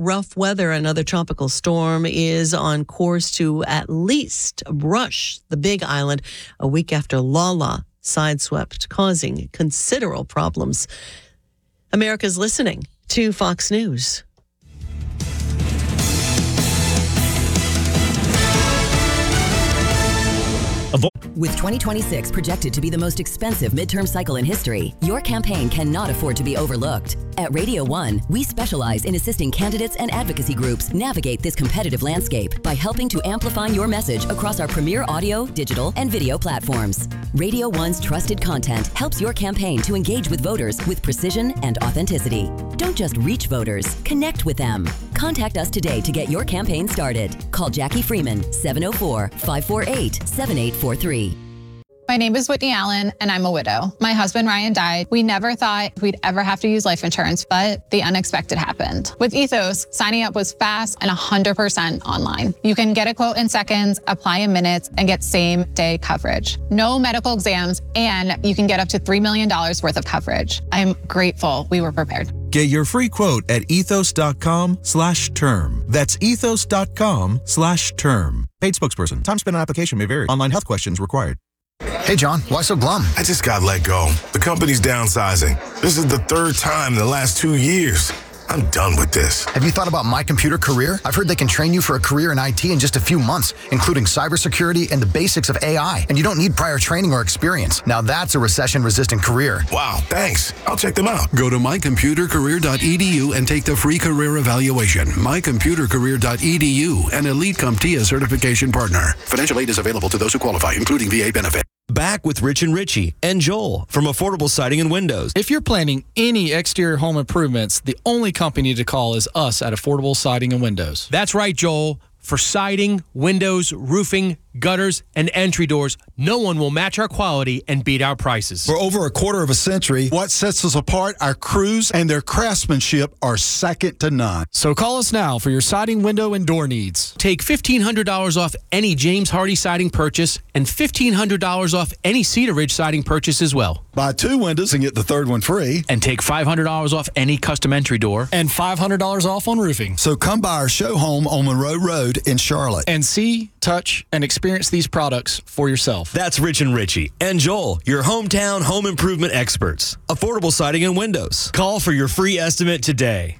rough weather. Another tropical storm is on course to at least brush the Big Island a week after Lala sideswept, causing considerable problems. America's listening to Fox News. With 2026 projected to be the most expensive midterm cycle in history, your campaign cannot afford to be overlooked. At Radio 1, we specialize in assisting candidates and advocacy groups navigate this competitive landscape by helping to amplify your message across our premier audio, digital, and video platforms. Radio 1's trusted content helps your campaign to engage with voters with precision and authenticity. Don't just reach voters, connect with them. Contact us today to get your campaign started. Call Jackie Freeman, 704-548-7843. My name is Whitney Allen, and I'm a widow. My husband, Ryan, died. We never thought we'd ever have to use life insurance, but the unexpected happened. With Ethos, signing up was fast and 100% online. You can get a quote in seconds, apply in minutes, and get same-day coverage. No medical exams, and you can get up to $3 million worth of coverage. I'm grateful we were prepared. Get your free quote at ethos.com/term. That's ethos.com/term. Paid spokesperson. Time spent on application may vary. Online health questions required. Hey, John, why so glum? I just got let go. The company's downsizing. This is the third time in the last 2 years. I'm done with this. Have you thought about My Computer Career? I've heard they can train you for a career in IT in just a few months, including cybersecurity and the basics of AI. And you don't need prior training or experience. Now that's a recession-resistant career. Wow, thanks. I'll check them out. Go to mycomputercareer.edu and take the free career evaluation. mycomputercareer.edu, an Elite CompTIA certification partner. Financial aid is available to those who qualify, including VA benefit. Back with Rich and Richie and Joel from Affordable Siding and Windows. If you're planning any exterior home improvements, the only company to call is us at Affordable Siding and Windows. That's right, Joel. For siding, windows, roofing, gutters, and entry doors, no one will match our quality and beat our prices. For over a quarter of a century, what sets us apart, our crews and their craftsmanship are second to none. So call us now for your siding, window, and door needs. Take $1,500 off any James Hardy siding purchase and $1,500 off any Cedar Ridge siding purchase as well. Buy 2 windows and get the third one free. And take $500 off any custom entry door. And $500 off on roofing. So come by our show home on Monroe Road in Charlotte. And see, touch, and experience these products for yourself. That's Rich and Richie and Joel, your hometown home improvement experts. Affordable Siding and Windows. Call for your free estimate today.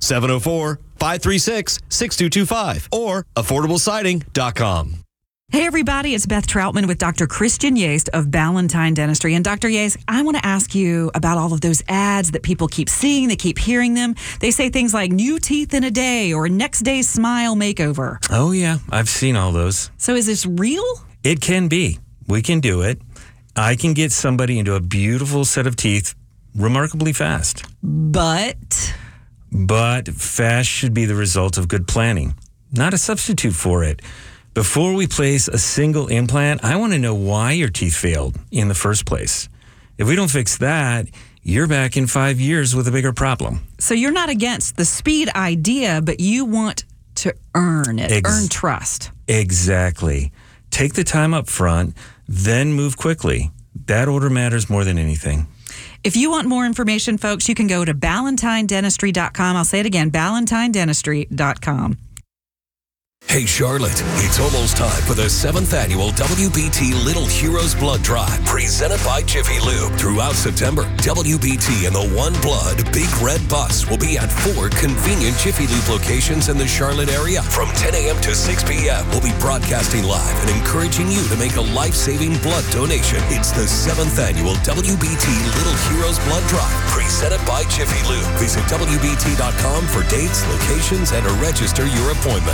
704-536-6225 or affordablesiding.com. Hey, everybody, it's Beth Troutman with Dr. Christian Yates of Ballantine Dentistry. And Dr. Yates, I want to ask you about all of those ads that people keep seeing, they keep hearing them. They say things like new teeth in a day or next day smile makeover. Oh, yeah, I've seen all those. So is this real? It can be. We can do it. I can get somebody into a beautiful set of teeth remarkably fast. But fast should be the result of good planning, not a substitute for it. Before we place a single implant, I want to know why your teeth failed in the first place. If we don't fix that, you're back in 5 years with a bigger problem. So you're not against the speed idea, but you want to earn it, earn trust. Exactly. Take the time up front, then move quickly. That order matters more than anything. If you want more information, folks, you can go to ballantinedentistry.com. I'll say it again, ballantinedentistry.com. Hey, Charlotte, it's almost time for the 7th annual WBT Little Heroes Blood Drive, presented by Jiffy Lube. Throughout September, WBT and the One Blood Big Red Bus will be at 4 convenient Jiffy Lube locations in the Charlotte area. From 10 a.m. to 6 p.m., we'll be broadcasting live and encouraging you to make a life-saving blood donation. It's the 7th annual WBT Little Heroes Blood Drive, presented by Jiffy Lube. Visit WBT.com for dates, locations, and to register your appointment.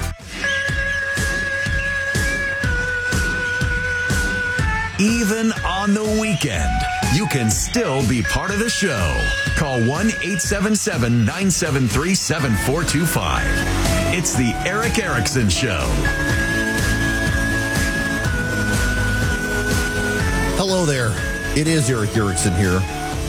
Even on the weekend, you can still be part of the show. Call 1-877-973-7425. It's the Eric Erickson Show. Hello there. It is Eric Erickson here.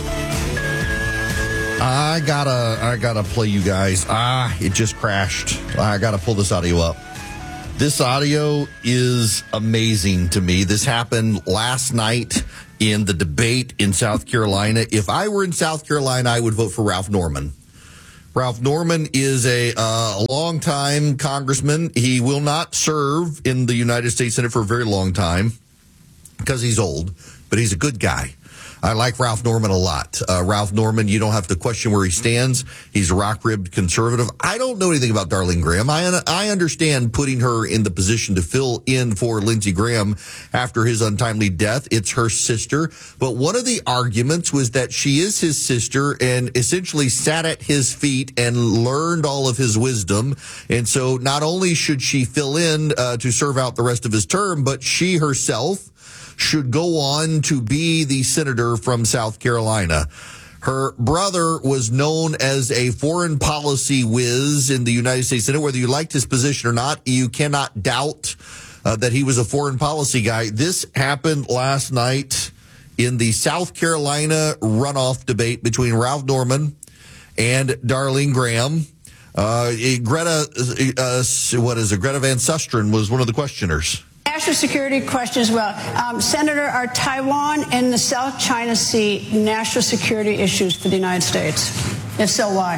I gotta play you guys. It just crashed. I gotta pull this audio up. This audio is amazing to me. This happened last night in the debate in South Carolina. If I were in South Carolina, I would vote for Ralph Norman. Ralph Norman is a longtime congressman. He will not serve in the United States Senate for a very long time because he's old, but he's a good guy. I like Ralph Norman a lot. Ralph Norman, you don't have to question where he stands. He's a rock-ribbed conservative. I don't know anything about Darlene Graham. I understand putting her in the position to fill in for Lindsey Graham after his untimely death. It's her sister. But one of the arguments was that she is his sister and essentially sat at his feet and learned all of his wisdom. And so not only should she fill in to serve out the rest of his term, but she herself should go on to be the senator from South Carolina. Her brother was known as a foreign policy whiz in the United States Senate. Whether you liked his position or not, you cannot doubt that he was a foreign policy guy. This happened last night in the South Carolina runoff debate between Ralph Norman and Darlene Graham. Greta Van Susteren was one of the questioners. National security question as well. Senator, are Taiwan and the South China Sea national security issues for the United States? If so, why?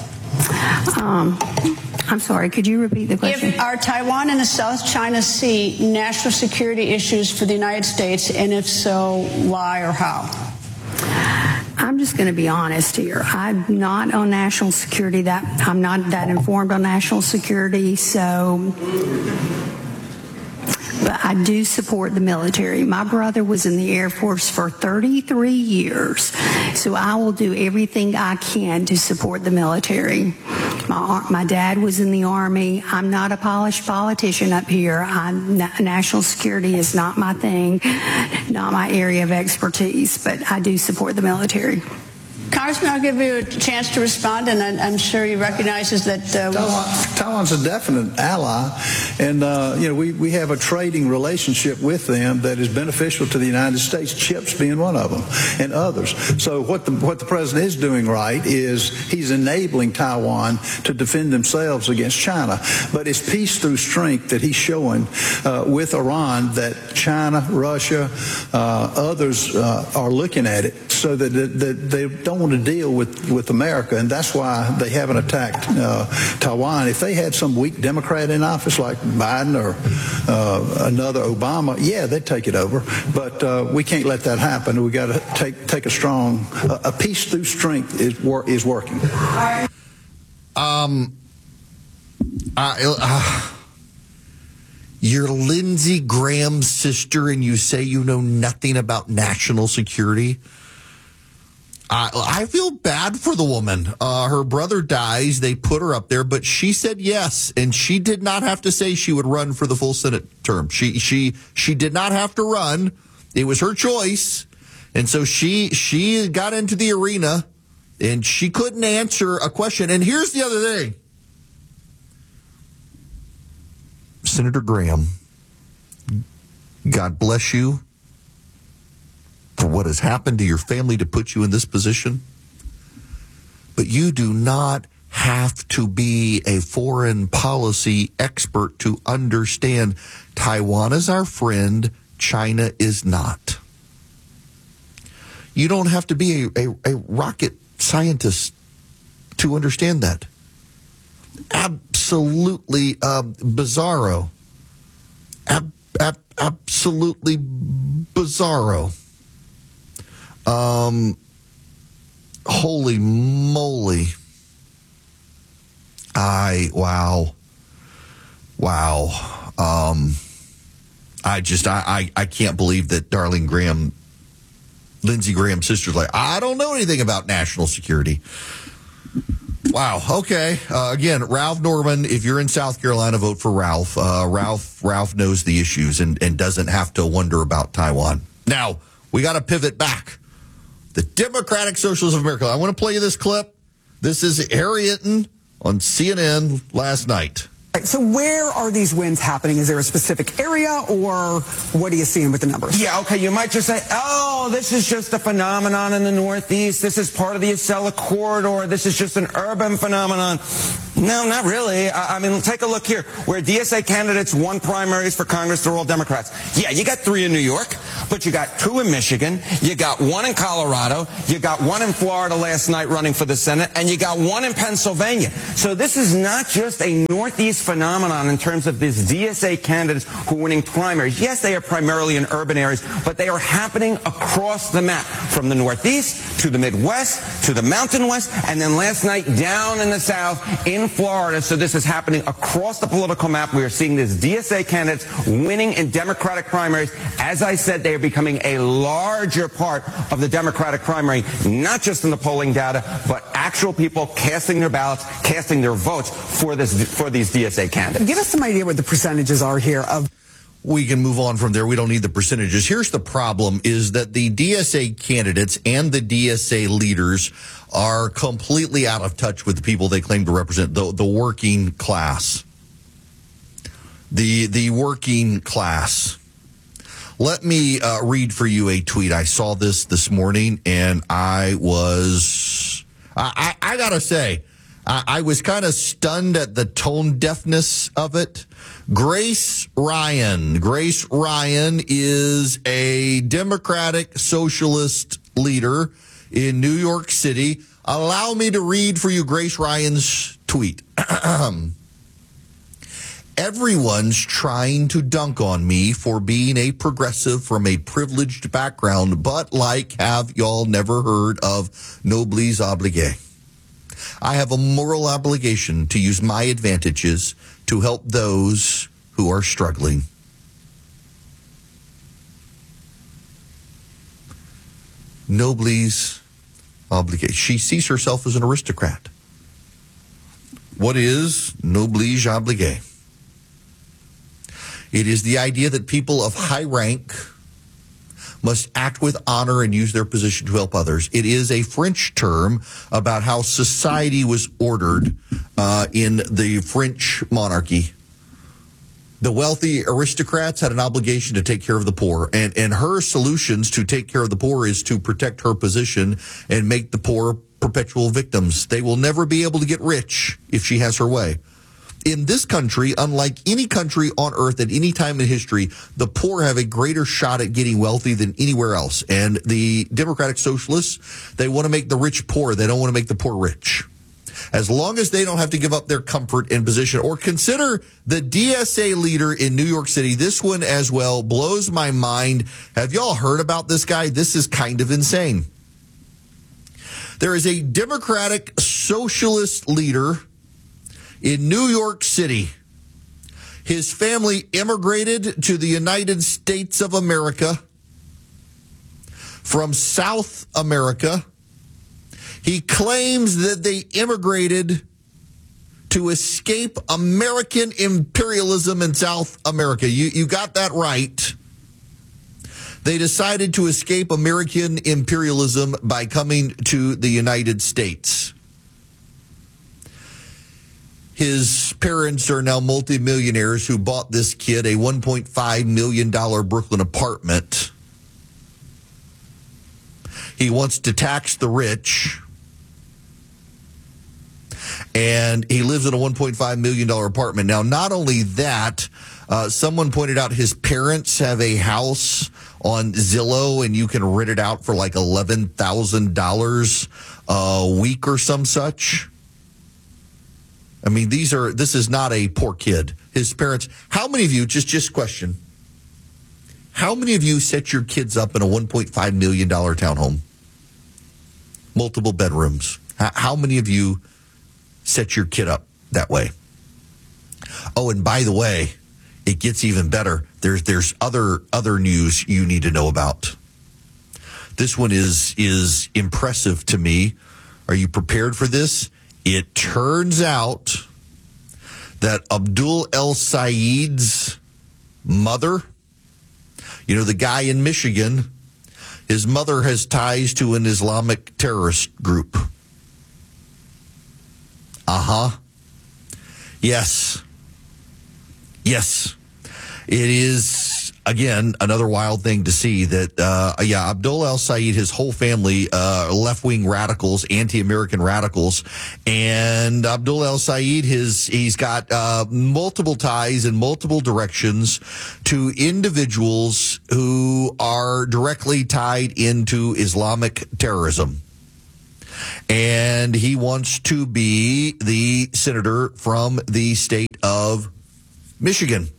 I'm sorry, could you repeat the question? Are Taiwan and the South China Sea national security issues for the United States, and if so, why or how? I'm just going to be honest here. I'm not on national security. I'm not that informed on national security, so... But I do support the military. My brother was in the Air Force for 33 years, so I will do everything I can to support the military. My dad was in the Army. I'm not a polished politician up here. National security is not my thing, not my area of expertise, but I do support the military. Congressman, I'll give you a chance to respond, and I'm sure he recognizes that... Taiwan's a definite ally, and we have a trading relationship with them that is beneficial to the United States, chips being one of them, and others. So what the president is doing right is he's enabling Taiwan to defend themselves against China. But it's peace through strength that he's showing with Iran that China, Russia, others are looking at it so that they don't want to deal with America, and that's why they haven't attacked Taiwan. If they had some weak Democrat in office like Biden or another Obama, yeah, they'd take it over. But we can't let that happen. We got to take a strong, a peace through strength is working. You're Lindsey Graham's sister, and you say you know nothing about national security. I feel bad for the woman. Her brother dies. They put her up there, but she said yes, and she did not have to say she would run for the full Senate term. She did not have to run. It was her choice, and so she got into the arena, and she couldn't answer a question. And here's the other thing. Senator Graham, God bless you for what has happened to your family to put you in this position. But you do not have to be a foreign policy expert to understand Taiwan is our friend, China is not. You don't have to be a rocket scientist to understand that. Absolutely bizarro. Absolutely bizarro. Holy moly. Wow. I can't believe that Lindsey Graham's sister's like, I don't know anything about national security. Wow. Okay. Again, Ralph Norman, if you're in South Carolina, vote for Ralph. Ralph knows the issues and doesn't have to wonder about Taiwan. Now, we got to pivot back. The Democratic Socialists of America. I want to play you this clip. This is Harry Itten on CNN last night. So where are these wins happening? Is there a specific area, or what are you seeing with the numbers? Yeah, okay, you might just say, oh, this is just a phenomenon in the Northeast. This is part of the Acela Corridor. This is just an urban phenomenon. No, not really. I mean, take a look here. Where DSA candidates won primaries for Congress, they're all Democrats. Yeah, you got 3 in New York, but you got 2 in Michigan. You got 1 in Colorado. You got 1 in Florida last night running for the Senate, and you got 1 in Pennsylvania. So this is not just a Northeast phenomenon in terms of these DSA candidates who are winning primaries. Yes, they are primarily in urban areas, but they are happening across the map, from the Northeast to the Midwest to the Mountain West, and then last night down in the South in Florida. So this is happening across the political map. We are seeing these DSA candidates winning in Democratic primaries. As I said, they are becoming a larger part of the Democratic primary, not just in the polling data, but actual people casting their ballots, casting their votes for these DSA candidates. Give us some idea what the percentages are here of. We can move on from there. We don't need the percentages. Here's the problem is that the DSA candidates and the DSA leaders are completely out of touch with the people they claim to represent, the working class. The working class. Let me read for you a tweet. I saw this morning, and I gotta say, I was kind of stunned at the tone deafness of it. Grace Ryan is a Democratic socialist leader in New York City. Allow me to read for you Grace Ryan's tweet. Everyone's trying to dunk on me for being a progressive from a privileged background, but have y'all never heard of noblesse oblige? I have a moral obligation to use my advantages to help those who are struggling. Noblesse oblige. She sees herself as an aristocrat. What is noblesse oblige? It is the idea that people of high rank must act with honor and use their position to help others. It is a French term about how society was ordered in the French monarchy. The wealthy aristocrats had an obligation to take care of the poor, and her solutions to take care of the poor is to protect her position and make the poor perpetual victims. They will never be able to get rich if she has her way. In this country, unlike any country on earth at any time in history, the poor have a greater shot at getting wealthy than anywhere else. And the Democratic Socialists, they want to make the rich poor. They don't want to make the poor rich. As long as they don't have to give up their comfort and position. Or consider the DSA leader in New York City. This one as well blows my mind. Have y'all heard about this guy? This is kind of insane. There is a Democratic Socialist leader in New York City. His family immigrated to the United States of America from South America. He claims that they immigrated to escape American imperialism in South America. You got that right. They decided to escape American imperialism by coming to the United States. His parents are now multimillionaires who bought this kid a $1.5 million Brooklyn apartment. He wants to tax the rich. And he lives in a $1.5 million apartment. Now, not only that, someone pointed out his parents have a house on Zillow, and you can rent it out for like $11,000 a week or some such. I mean, this is not a poor kid. His parents, how many of you, just question, how many of you set your kids up in a $1.5 million townhome? Multiple bedrooms. How many of you set your kid up that way? Oh, and by the way, it gets even better. There's other news you need to know about. This one is impressive to me. Are you prepared for this? It turns out that Abdul El Sayed's mother, the guy in Michigan, his mother has ties to an Islamic terrorist group. Yes. It is again, another wild thing to see that, Abdullah al-Sayed, his whole family, left-wing radicals, anti-American radicals. And Abdullah al-Sayed, he's got multiple ties in multiple directions to individuals who are directly tied into Islamic terrorism. And he wants to be the senator from the state of Michigan.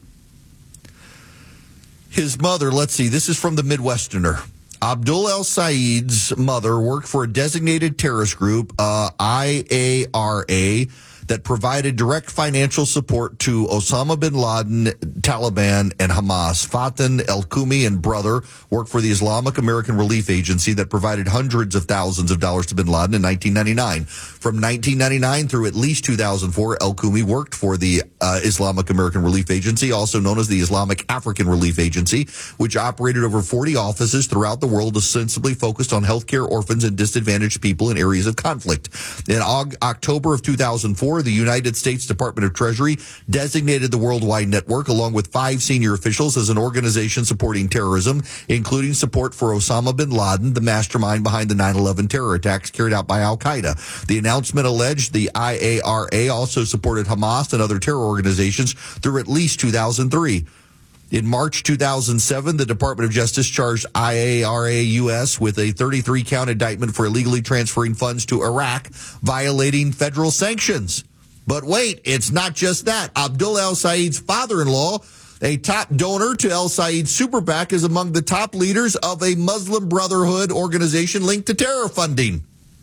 His mother, let's see, this is from the Midwesterner. Abdul al-Sayed's mother worked for a designated terrorist group, IARA, that provided direct financial support to Osama bin Laden, Taliban, and Hamas. Fatin al-Kumi and brother worked for the Islamic American Relief Agency that provided hundreds of thousands of dollars to bin Laden in 1999. From 1999 through at least 2004, al-Kumi worked for the Islamic American Relief Agency, also known as the Islamic African Relief Agency, which operated over 40 offices throughout the world, ostensibly focused on healthcare, orphans, and disadvantaged people in areas of conflict. In October of 2004, the United States Department of Treasury designated the Worldwide Network, along with 5 senior officials, as an organization supporting terrorism, including support for Osama bin Laden, the mastermind behind the 9/11 terror attacks carried out by al-Qaeda. The announcement alleged the IARA also supported Hamas and other terror organizations through at least 2003. In March 2007, the Department of Justice charged IARA-US with a 33-count indictment for illegally transferring funds to Iraq, violating federal sanctions. But wait, it's not just that. Abdul al-Sayed's father-in-law, a top donor to al-Sayed's super PAC, is among the top leaders of a Muslim Brotherhood organization linked to terror funding.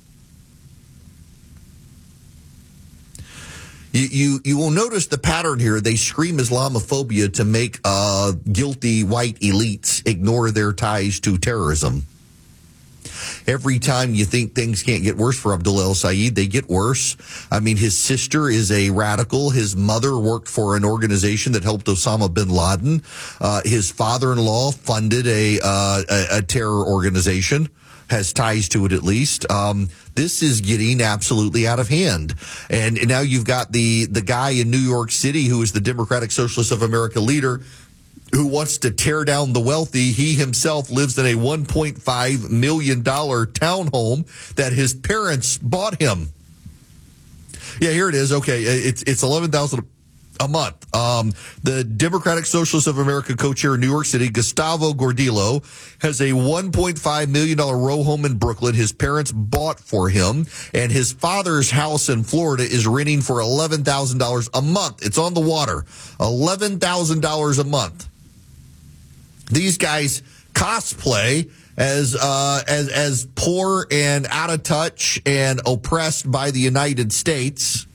You will notice the pattern here. They scream Islamophobia to make guilty white elites ignore their ties to terrorism. Every time you think things can't get worse for Abdullah al-Sayed, they get worse. I mean, his sister is a radical. His mother worked for an organization that helped Osama bin Laden. His father-in-law funded a terror organization, has ties to it at least. This is getting absolutely out of hand. And now you've got the guy in New York City who is the Democratic Socialists of America leader, who wants to tear down the wealthy. He himself lives in a $1.5 million townhome that his parents bought him. Yeah, here it is. Okay, it's $11,000 a month. The Democratic Socialists of America co-chair in New York City, Gustavo Gordillo, has a $1.5 million row home in Brooklyn his parents bought for him, and his father's house in Florida is renting for $11,000 a month. It's on the water. $11,000 a month. These guys cosplay as poor and out of touch and oppressed by the United States.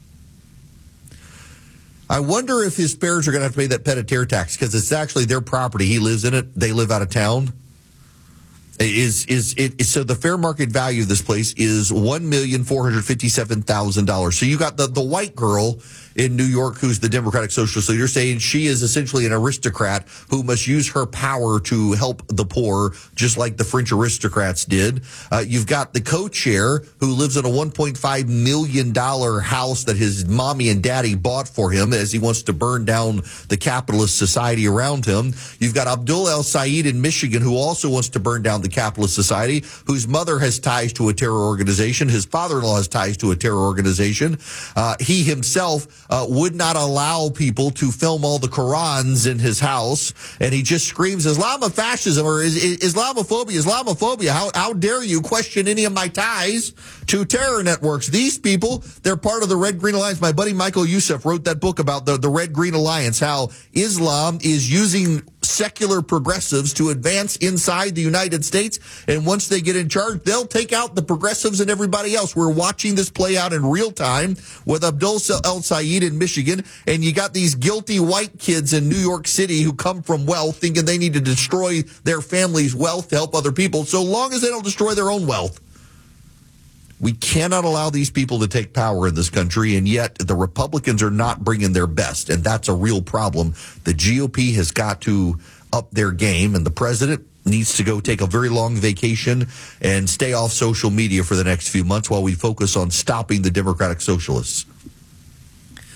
I wonder if his parents are going to have to pay that pet-a-terre tax, because it's actually their property. He lives in it. They live out of town. So the fair market value of this place is $1,457,000. So you got the white girl in New York who's the Democratic Socialist leader saying she is essentially an aristocrat who must use her power to help the poor, just like the French aristocrats did. You've got the co-chair who lives in a $1.5 million house that his mommy and daddy bought for him as he wants to burn down the capitalist society around him. You've got Abdul al-Sayed in Michigan, who also wants to burn down the capitalist society, whose mother has ties to a terror organization. His father-in-law has ties to a terror organization. He himself would not allow people to film all the Qurans in his house, and he just screams Islamofascism or Islamophobia. How dare you question any of my ties to terror networks? These people, they're part of the Red Green Alliance. My buddy Michael Youssef wrote that book about the Red Green Alliance, how Islam is using secular progressives to advance inside the United States, and once they get in charge, they'll take out the progressives and everybody else. We're watching this play out in real time with Abdul al-Sayed in Michigan, and you got these guilty white kids in New York City who come from wealth thinking they need to destroy their family's wealth to help other people, so long as they don't destroy their own wealth. We cannot allow these people to take power in this country, and yet the Republicans are not bringing their best, and that's a real problem. The GOP has got to up their game, and the president needs to go take a very long vacation and stay off social media for the next few months while we focus on stopping the Democratic Socialists.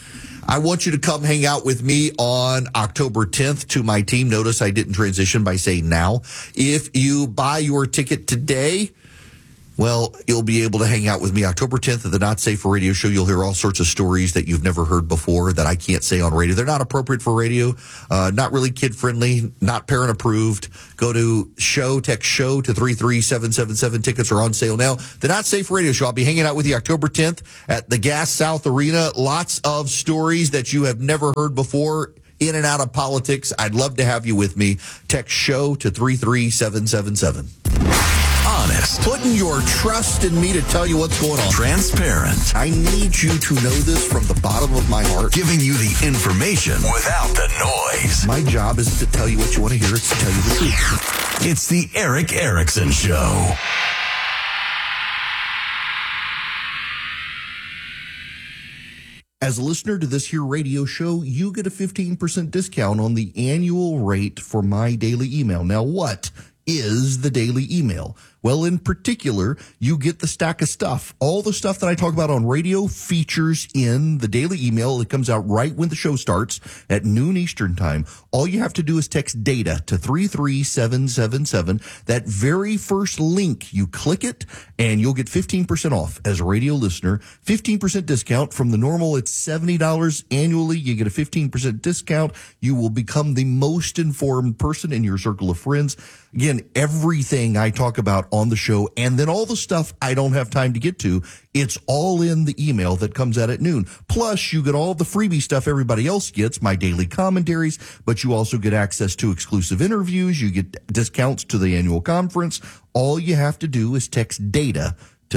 I want you to come hang out with me on October 10th to my team. Notice I didn't transition by saying now. If you buy your ticket today, well, you'll be able to hang out with me October 10th at the Not Safe for Radio show. You'll hear all sorts of stories that you've never heard before that I can't say on radio. They're not appropriate for radio, not really kid-friendly, not parent-approved. Go to text show to 33777. Tickets are on sale now. The Not Safe for Radio show. I'll be hanging out with you October 10th at the Gas South Arena. Lots of stories that you have never heard before in and out of politics. I'd love to have you with me. Text show to 33777. Honest. Putting your trust in me to tell you what's going on. Transparent. I need you to know this from the bottom of my heart. Giving you the information without the noise. My job is to tell you what you want to hear. It's to tell you the truth. It's the Eric Erickson Show. As a listener to this here radio show, you get a 15% discount on the annual rate for my daily email. Now, what is the daily email? Well, in particular, you get the stack of stuff. All the stuff that I talk about on radio features in the daily email. It comes out right when the show starts at noon Eastern time. All you have to do is text data to 33777. That very first link, you click it and you'll get 15% off as a radio listener. 15% discount from the normal. It's $70 annually. You get a 15% discount. You will become the most informed person in your circle of friends. Again, everything I talk about on the show, and then all the stuff I don't have time to get to, it's all in the email that comes out at noon. Plus, you get all the freebie stuff everybody else gets, my daily commentaries, but you also get access to exclusive interviews. You get discounts to the annual conference. All you have to do is text DATA to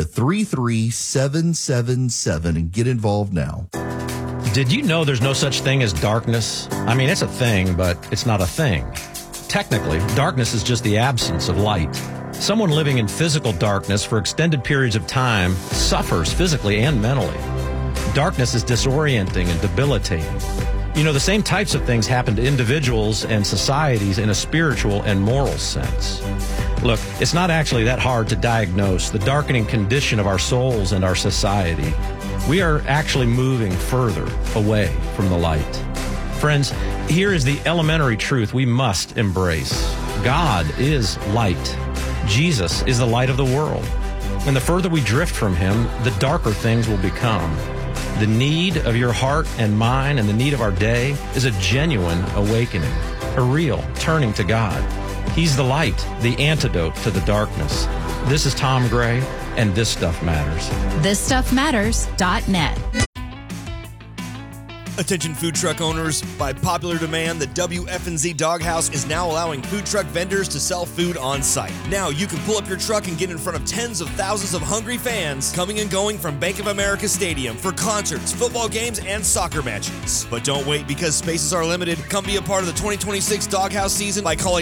33777 and get involved now. Did you know there's no such thing as darkness? I mean, it's a thing, but it's not a thing. Technically, darkness is just the absence of light. Someone living in physical darkness for extended periods of time suffers physically and mentally. Darkness is disorienting and debilitating. You know, the same types of things happen to individuals and societies in a spiritual and moral sense. Look, it's not actually that hard to diagnose the darkening condition of our souls and our society. We are actually moving further away from the light. Friends, here is the elementary truth we must embrace. God is light. Jesus is the light of the world. And the further we drift from him, the darker things will become. The need of your heart and mine and the need of our day is a genuine awakening, a real turning to God. He's the light, the antidote to the darkness. This is Tom Gray, and This Stuff Matters. ThisStuffMatters.net. Attention food truck owners, by popular demand, the WFNZ Doghouse is now allowing food truck vendors to sell food on site. Now you can pull up your truck and get in front of tens of thousands of hungry fans coming and going from Bank of America Stadium for concerts, football games, and soccer matches. But don't wait, because spaces are limited. Come be a part of the 2026 Doghouse season by calling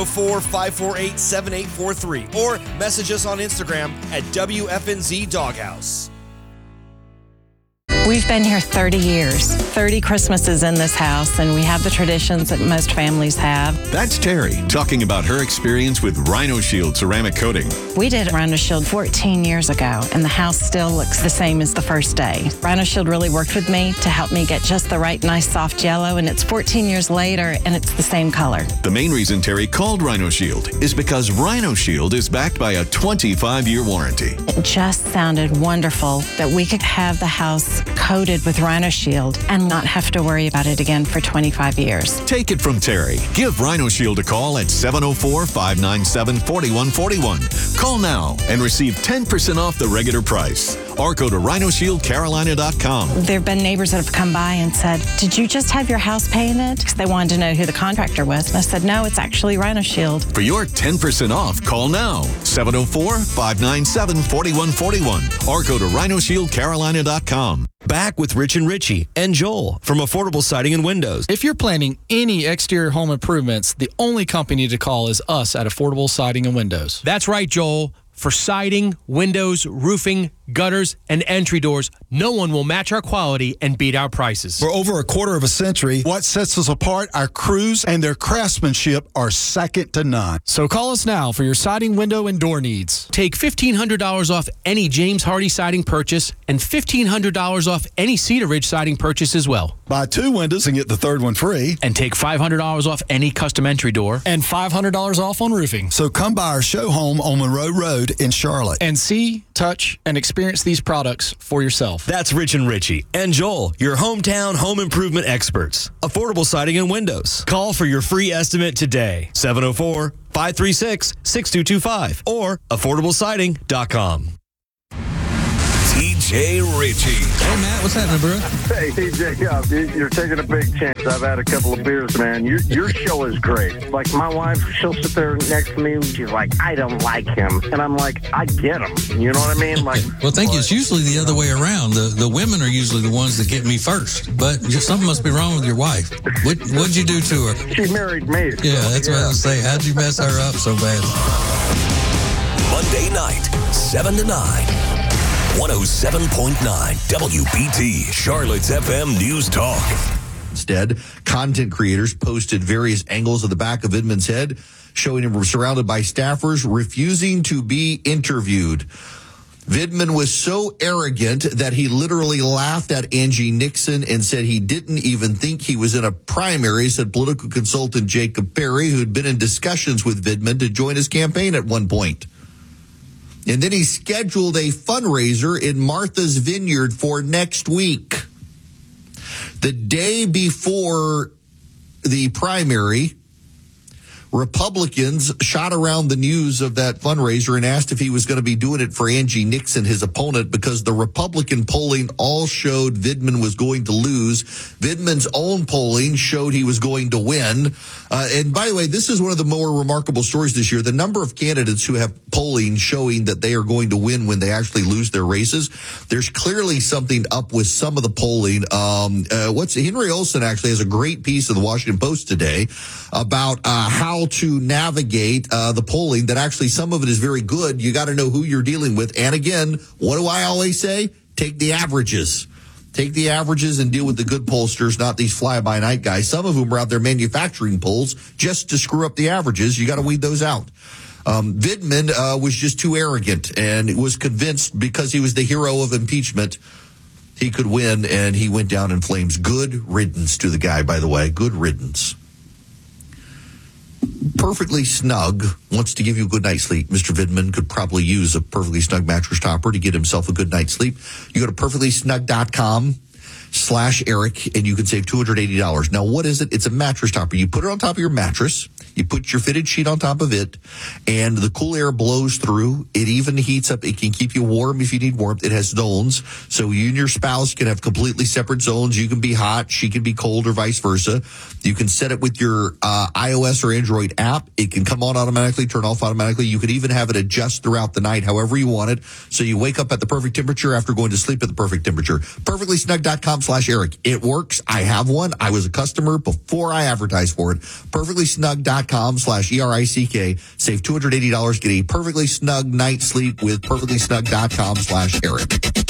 704-548-7843 or message us on Instagram at WFNZ Doghouse. We've been here 30 years, 30 Christmases in this house, and we have the traditions that most families have. That's Terry talking about her experience with Rhino Shield ceramic coating. We did Rhino Shield 14 years ago, and the house still looks the same as the first day. Rhino Shield really worked with me to help me get just the right nice soft yellow, and it's 14 years later, and it's the same color. The main reason Terry called Rhino Shield is because Rhino Shield is backed by a 25-year warranty. It just sounded wonderful that we could have the house coated with Rhino Shield and not have to worry about it again for 25 years. Take it from Terry. Give Rhino Shield a call at 704-597-4141. Call now and receive 10% off the regular price. Or go to RhinoShieldCarolina.com. There have been neighbors that have come by and said, "Did you just have your house painted?" Because they wanted to know who the contractor was. And I said, "No, it's actually Rhino Shield." For your 10% off, call now. 704-597-4141. Or go to RhinoShieldCarolina.com. Back with Rich and Richie and Joel from Affordable Siding and Windows. If you're planning any exterior home improvements, the only company to call is us at Affordable Siding and Windows. That's right, Joel. For siding, windows, roofing, gutters, and entry doors, no one will match our quality and beat our prices. For over a quarter of a century, what sets us apart, our crews and their craftsmanship are second to none. So call us now for your siding, window, and door needs. Take $1,500 off any James Hardy siding purchase and $1,500 off any Cedar Ridge siding purchase as well. Buy 2 windows and get the third one free. And take $500 off any custom entry door. And $500 off on roofing. So come by our show home on Monroe Road in Charlotte. And see, touch, and experience these products for yourself. That's Rich and Richie and Joel, your hometown home improvement experts. Affordable siding and windows. Call for your free estimate today. 704-536-6225 or affordablesiding.com. TJ Ritchie. Hey, Matt, what's happening, bro? Hey, TJ, you're taking a big chance. I've had a couple of beers, man. Your show is great. Like, my wife, she'll sit there next to me, and she's like, I don't like him. And I'm like, I get him. You know what I mean? Like, well, thank you. It's usually the other way around. The women are usually the ones that get me first. But something must be wrong with your wife. What'd you do to her? She married me. Yeah, that's what I was saying. How'd you mess her up so bad? Monday night, 7 to 9. 107.9 WBT, Charlotte's FM News Talk. Instead, content creators posted various angles of the back of Vindman's head, showing him surrounded by staffers refusing to be interviewed. Vindman was so arrogant that he literally laughed at Angie Nixon and said he didn't even think he was in a primary, said political consultant Jacob Perry, who'd been in discussions with Vindman to join his campaign at one point. And then he scheduled a fundraiser in Martha's Vineyard for next week. The day before the primary, Republicans shot around the news of that fundraiser and asked if he was going to be doing it for Angie Nixon, his opponent, because the Republican polling all showed Vindman was going to lose. Vindman's own polling showed he was going to win. And by the way, this is one of the more remarkable stories this year. The number of candidates who have polling showing that they are going to win when they actually lose their races. There's clearly something up with some of the polling. Henry Olsen actually has a great piece of the Washington Post today about how to navigate the polling, that actually some of it is very good. You got to know who you're dealing with. And again, what do I always say? Take the averages. Take the averages and deal with the good pollsters, not these fly-by-night guys. Some of whom are out there manufacturing polls just to screw up the averages. You got to weed those out. Vindman was just too arrogant and was convinced because he was the hero of impeachment he could win, and he went down in flames. Good riddance to the guy, by the way. Good riddance. Perfectly Snug wants to give you a good night's sleep. Mr. Vindman could probably use a Perfectly Snug mattress topper to get himself a good night's sleep. You go to perfectlysnug.com/Eric and you can save $280. Now, what is it? It's a mattress topper. You put it on top of your mattress. You put your fitted sheet on top of it, and the cool air blows through. It even heats up. It can keep you warm if you need warmth. It has zones, so you and your spouse can have completely separate zones. You can be hot, she can be cold, or vice versa. You can set it with your iOS or Android app. It can come on automatically, turn off automatically. You could even have it adjust throughout the night however you want it, so you wake up at the perfect temperature after going to sleep at the perfect temperature. Perfectlysnug.com/Eric. It works. I have one. I was a customer before I advertised for it. Perfectlysnug.com/ERICK. Save $280. Get a perfectly snug night's sleep with perfectlysnug.com/Eric.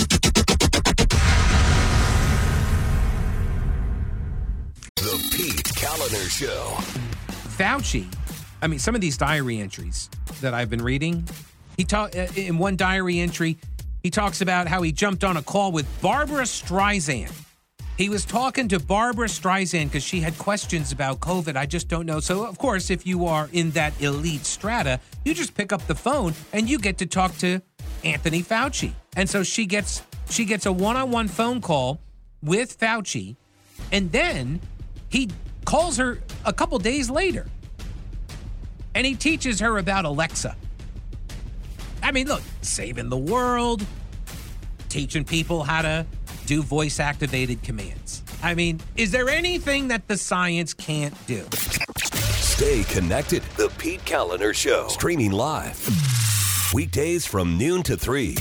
The Pete Kaliner Show. Fauci, I mean, some of these diary entries that I've been reading, in one diary entry, he talks about how he jumped on a call with Barbara Streisand. He was talking to Barbara Streisand because she had questions about COVID. I just don't know. So, of course, if you are in that elite strata, you just pick up the phone and you get to talk to Anthony Fauci. And so she gets a one-on-one phone call with Fauci, and then he calls her a couple days later, and he teaches her about Alexa. I mean, look, saving the world, teaching people how to do voice-activated commands. I mean, is there anything that the science can't do? Stay connected. The Pete Kaliner Show. Streaming live. Weekdays from noon to 3.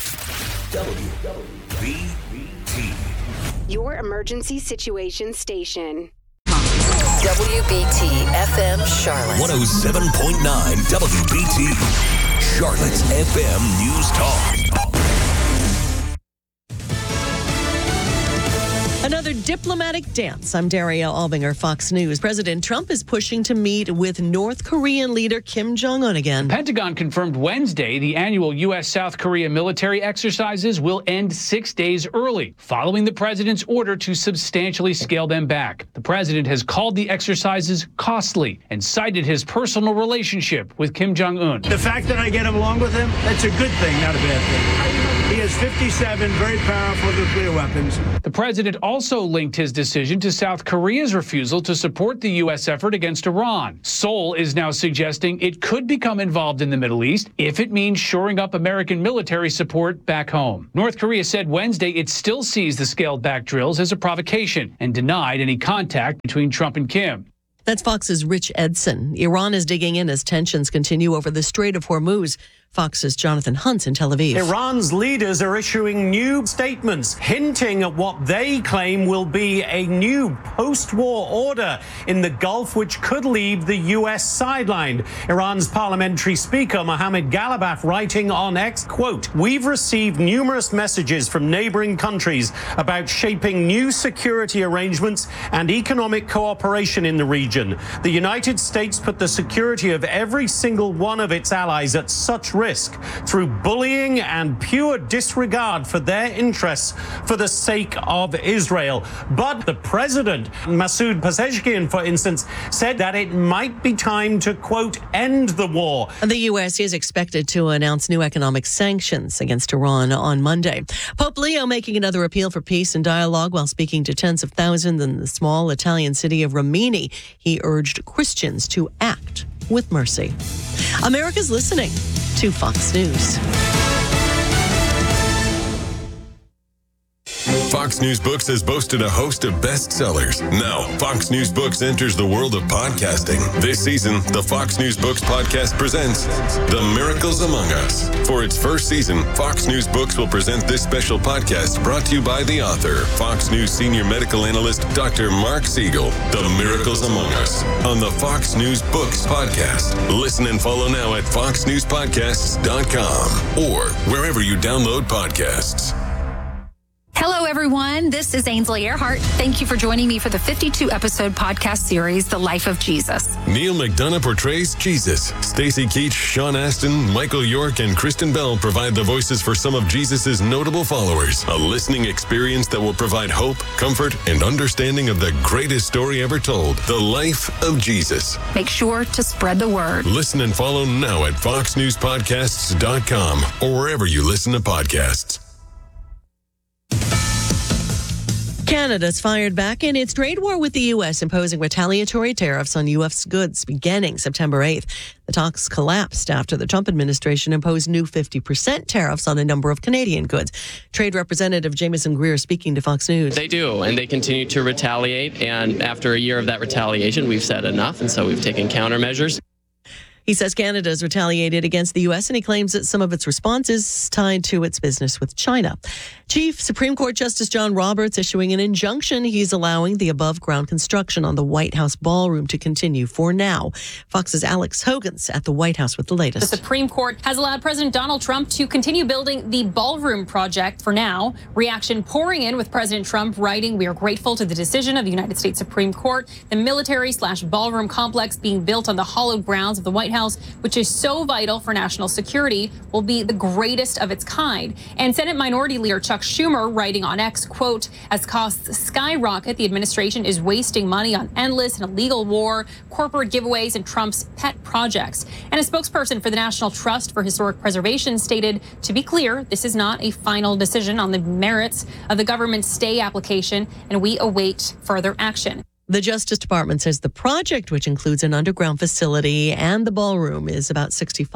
WBT. Your emergency situation station. WBT FM Charlotte. 107.9 WBT. Charlotte's FM News Talk. Another diplomatic dance. I'm Daria Albinger, Fox News. President Trump is pushing to meet with North Korean leader Kim Jong-un again. The Pentagon confirmed Wednesday the annual U.S.-South Korea military exercises will end 6 days early, following the president's order to substantially scale them back. The president has called the exercises costly and cited his personal relationship with Kim Jong-un. The fact that I get along with him, that's a good thing, not a bad thing. He has 57 very powerful nuclear weapons. The president also linked his decision to South Korea's refusal to support the U.S. effort against Iran. Seoul is now suggesting it could become involved in the Middle East if it means shoring up American military support back home. North Korea said Wednesday it still sees the scaled-back drills as a provocation and denied any contact between Trump and Kim. That's Fox's Rich Edson. Iran is digging in as tensions continue over the Strait of Hormuz. Fox's Jonathan Hunt in Tel Aviv. Iran's leaders are issuing new statements hinting at what they claim will be a new post-war order in the Gulf, which could leave the U.S. sidelined. Iran's parliamentary speaker, Mohammad Ghalibaf, writing on X, quote, "We've received numerous messages from neighboring countries about shaping new security arrangements and economic cooperation in the region. The United States put the security of every single one of its allies at such risk through bullying and pure disregard for their interests for the sake of Israel." But the president, Masoud Pezeshkian, for instance, said that it might be time to, quote, end the war. The U.S. is expected to announce new economic sanctions against Iran on Monday. Pope Leo making another appeal for peace and dialogue while speaking to tens of thousands in the small Italian city of Rimini. He urged Christians to act with mercy. America's listening to Fox News. Fox News Books has boasted a host of bestsellers. Now, Fox News Books enters the world of podcasting. This season, the Fox News Books podcast presents The Miracles Among Us. For its first season, Fox News Books will present this special podcast brought to you by the author, Fox News senior medical analyst, Dr. Mark Siegel. The Miracles Among Us on the Fox News Books podcast. Listen and follow now at foxnewspodcasts.com or wherever you download podcasts. Hello, everyone. This is Ainsley Earhart. Thank you for joining me for the 52-episode podcast series, The Life of Jesus. Neil McDonough portrays Jesus. Stacey Keach, Sean Astin, Michael York, and Kristen Bell provide the voices for some of Jesus' notable followers. A listening experience that will provide hope, comfort, and understanding of the greatest story ever told, The Life of Jesus. Make sure to spread the word. Listen and follow now at foxnewspodcasts.com or wherever you listen to podcasts. Canada's fired back in its trade war with the U.S., imposing retaliatory tariffs on U.S. goods beginning September 8th. The talks collapsed after the Trump administration imposed new 50% tariffs on a number of Canadian goods. Trade Representative Jameson Greer speaking to Fox News. They do, and they continue to retaliate. And after a year of that retaliation, we've said enough, and so we've taken countermeasures. He says Canada has retaliated against the U.S., and he claims that some of its response is tied to its business with China. Chief Supreme Court Justice John Roberts issuing an injunction. He's allowing the above-ground construction on the White House ballroom to continue for now. Fox's Alex Hogan's at the White House with the latest. The Supreme Court has allowed President Donald Trump to continue building the ballroom project for now. Reaction pouring in with President Trump writing, "We are grateful to the decision of the United States Supreme Court. The military/ballroom complex being built on the hallowed grounds of the White House, which is so vital for national security, will be the greatest of its kind." And Senate Minority Leader Chuck Schumer writing on X, quote, "As costs skyrocket, the administration is wasting money on endless and illegal war, corporate giveaways, and Trump's pet projects." And a spokesperson for the National Trust for Historic Preservation stated, "To be clear, this is not a final decision on the merits of the government's stay application, and we await further action." The Justice Department says the project, which includes an underground facility and the ballroom, is about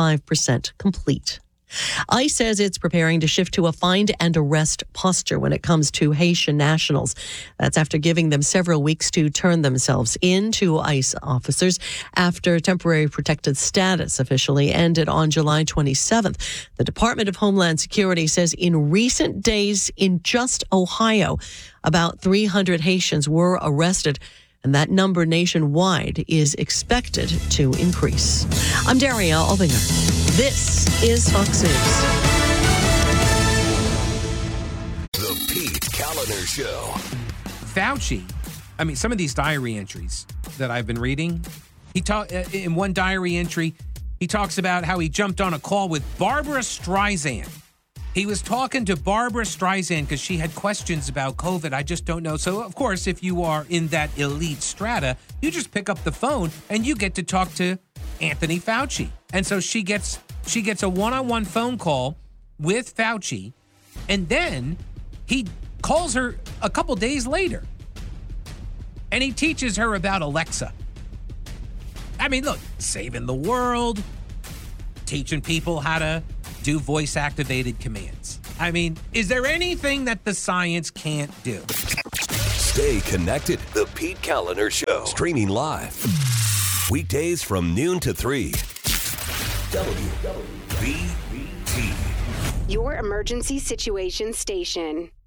65% complete. ICE says it's preparing to shift to a find and arrest posture when it comes to Haitian nationals. That's after giving them several weeks to turn themselves in to ICE officers after temporary protected status officially ended on July 27th. The Department of Homeland Security says in recent days in just Ohio, about 300 Haitians were arrested, and that number nationwide is expected to increase. I'm Daria Albinger. This is Fox News. The Pete Kaliner Show. Fauci, I mean, some of these diary entries that I've been reading, in one diary entry, he talks about how he jumped on a call with Barbara Streisand. He was talking to Barbara Streisand because she had questions about COVID. I just don't know. So, of course, if you are in that elite strata, you just pick up the phone and you get to talk to Anthony Fauci. And so she gets a one-on-one phone call with Fauci, and then he calls her a couple days later, and he teaches her about Alexa. I mean, look, saving the world, teaching people how to do voice-activated commands. I mean, is there anything that the science can't do? Stay connected. The Pete Kaliner Show. Streaming live. Weekdays from noon to 3. WBT. Your emergency situation station.